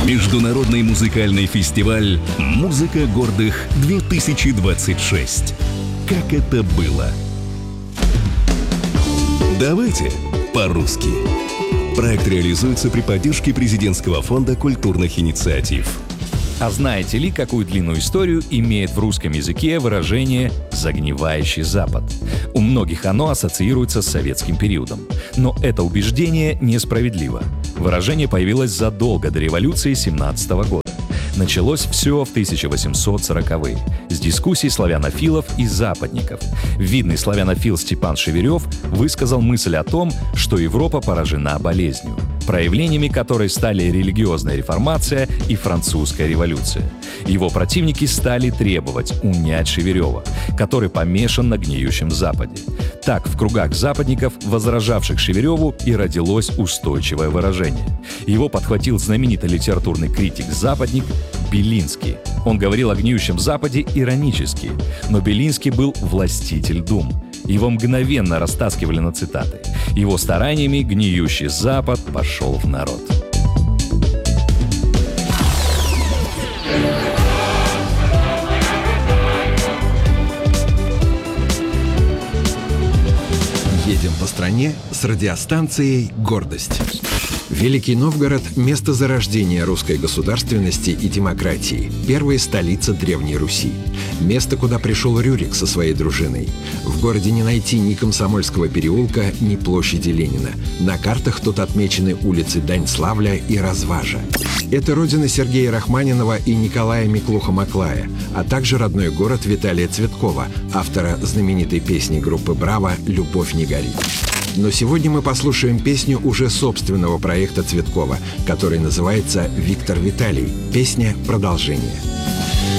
Международный музыкальный фестиваль «Музыка гордых-2026». Как это было? Давайте по-русски. Проект реализуется при поддержке Президентского фонда культурных инициатив. А знаете ли, какую длинную историю имеет в русском языке выражение «загнивающий Запад»? У многих оно ассоциируется с советским периодом. Но это убеждение несправедливо. Выражение появилось задолго до революции 17 года. Началось все в 1840-е с дискуссий славянофилов и западников. Видный славянофил Степан Шеверев высказал мысль о том, что Европа поражена болезнью, проявлениями которой стали религиозная реформация и французская революция. Его противники стали требовать унять Шеверева, который помешан на гниющем Западе. Так, в кругах западников, возражавших Шевереву, и родилось устойчивое выражение. Его подхватил знаменитый литературный критик-западник Белинский. Он говорил о гниющем Западе иронически, но Белинский был властитель дум. Его мгновенно растаскивали на цитаты. Его стараниями гниющий Запад пошел в народ. Едем по стране с радиостанцией «Гордость». Великий Новгород – место зарождения русской государственности и демократии, первая столица Древней Руси. Место, куда пришел Рюрик со своей дружиной. В городе не найти ни Комсомольского переулка, ни площади Ленина. На картах тут отмечены улицы Даньславля и Разважа. Это родина Сергея Рахманинова и Николая Миклуха-Маклая, а также родной город Виталия Цветкова, автора знаменитой песни группы «Браво» «Любовь не горит». Но сегодня мы послушаем песню уже собственного проекта Цветкова, который называется «Виктор Виталий». Песня «Продолжение».